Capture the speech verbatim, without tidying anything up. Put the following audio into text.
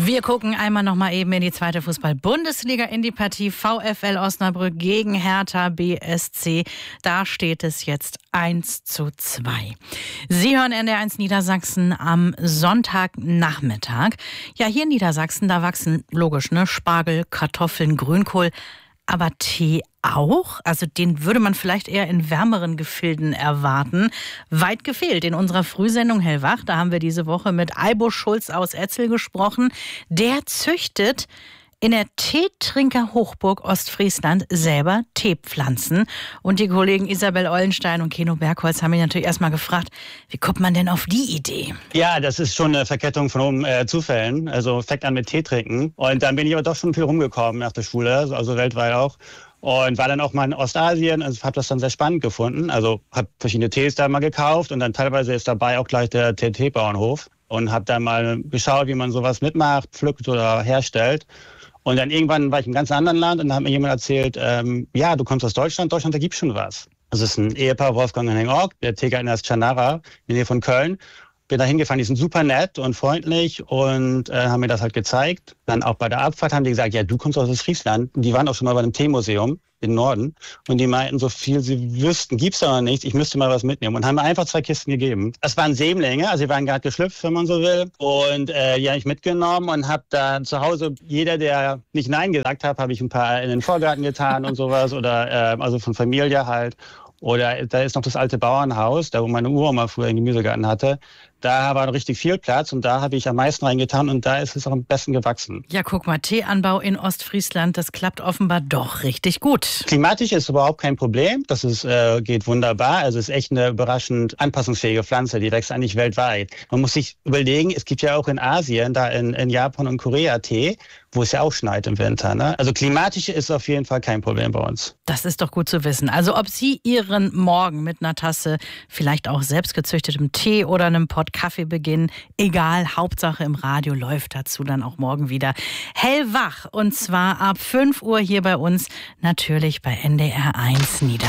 Wir gucken einmal noch mal eben in die zweite Fußball-Bundesliga, in die Partie VfL Osnabrück gegen Hertha B S C. Da steht es jetzt eins zu zwei. Sie hören N D R eins Niedersachsen am Sonntagnachmittag. Ja, hier in Niedersachsen, da wachsen logisch, ne, Spargel, Kartoffeln, Grünkohl. Aber Tee auch? Also den würde man vielleicht eher in wärmeren Gefilden erwarten. Weit gefehlt. In unserer Frühsendung Hellwach, da haben wir diese Woche mit Aibo Schulz aus Etzel gesprochen. Der züchtet in der Teetrinker-Hochburg Ostfriesland selber Teepflanzen. Und die Kollegen Isabel Eulenstein und Keno Bergholz haben mich natürlich erstmal gefragt, wie kommt man denn auf die Idee? Ja, das ist schon eine Verkettung von äh, Zufällen. Also fängt an mit Tee trinken. Und dann bin ich aber doch schon viel rumgekommen nach der Schule, also weltweit auch. Und war dann auch mal in Ostasien, also habe das dann sehr spannend gefunden. Also habe verschiedene Tees da mal gekauft und dann teilweise ist dabei auch gleich der Teebauernhof. Und habe da mal geschaut, wie man sowas mitmacht, pflückt oder herstellt. Und dann irgendwann war ich in einem ganz anderen Land und da hat mir jemand erzählt, ähm, ja, du kommst aus Deutschland, Deutschland, da gibt's schon was. Das ist ein Ehepaar, Wolfgang und Henning Ork, der Teegärtner ist Chanara, in der Nähe von Köln. Bin da hingefahren, die sind super nett und freundlich und äh, haben mir das halt gezeigt. Dann auch bei der Abfahrt haben die gesagt, ja, du kommst aus Friesland. Die waren auch schon mal bei einem Teemuseum im Norden und die meinten, so viel sie wüssten, gibt's da noch nichts, ich müsste mal was mitnehmen und haben mir einfach zwei Kisten gegeben. Das waren Sämlinge, also die waren gerade geschlüpft, wenn man so will. Und äh, die habe ich mitgenommen und habe da zu Hause, jeder, der nicht Nein gesagt hat, habe ich ein paar in den Vorgarten getan und sowas oder äh, also von Familie halt. Oder da ist noch das alte Bauernhaus, da wo meine Uroma früher einen Gemüsegarten hatte. Da war richtig viel Platz und da habe ich am meisten reingetan und da ist es auch am besten gewachsen. Ja, guck mal, Teeanbau in Ostfriesland, das klappt offenbar doch richtig gut. Klimatisch ist überhaupt kein Problem, das ist, äh, geht wunderbar. Also es ist echt eine überraschend anpassungsfähige Pflanze, die wächst eigentlich weltweit. Man muss sich überlegen, es gibt ja auch in Asien, da in, in Japan und Korea Tee, wo es ja auch schneit im Winter. Ne? Also klimatisch ist auf jeden Fall kein Problem bei uns. Das ist doch gut zu wissen. Also ob Sie Ihren Morgen mit einer Tasse vielleicht auch selbstgezüchtetem Tee oder einem Pott Kaffee beginnen, egal, Hauptsache im Radio läuft dazu dann auch morgen wieder Hellwach und zwar ab fünf Uhr hier bei uns, natürlich bei N D R eins Niedersachsen.